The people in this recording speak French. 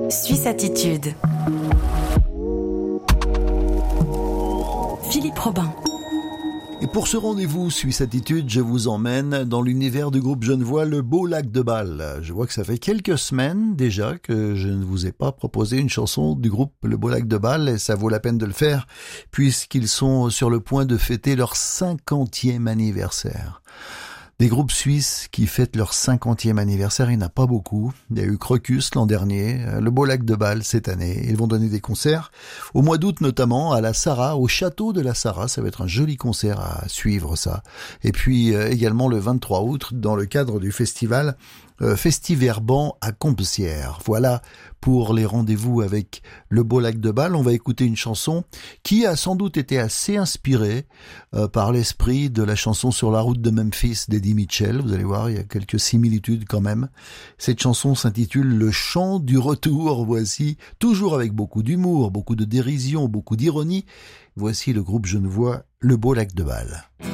Suisse Attitude. Philippe Robin. Et pour ce rendez-vous Suisse Attitude, je vous emmène dans l'univers du groupe genevois Le Beau Lac de Bâle. Je vois que ça fait quelques semaines déjà que je ne vous ai pas proposé une chanson du groupe Le Beau Lac de Bâle et ça vaut la peine de le faire puisqu'ils sont sur le point de fêter leur 50e anniversaire. Des groupes suisses qui fêtent leur 50e anniversaire, il n'y en a pas beaucoup. Il y a eu Crocus l'an dernier, le Beau Lac de Bâle cette année. Ils vont donner des concerts au mois d'août notamment à la Sarraz, au château de la Sarraz. Ça va être un joli concert à suivre ça. Et puis également le 23 août dans le cadre du festival Festiverban à Compessières. Voilà pour les rendez-vous avec le Beau Lac de Bâle. On va écouter une chanson qui a sans doute été assez inspirée par l'esprit de la chanson Sur la route de Memphis d'Eddie Mitchell. Vous allez voir, il y a quelques similitudes quand même. Cette chanson s'intitule Le chant du retour. Voici, toujours avec beaucoup d'humour, beaucoup de dérision, beaucoup d'ironie. Voici le groupe genevois Le Beau Lac de Bâle.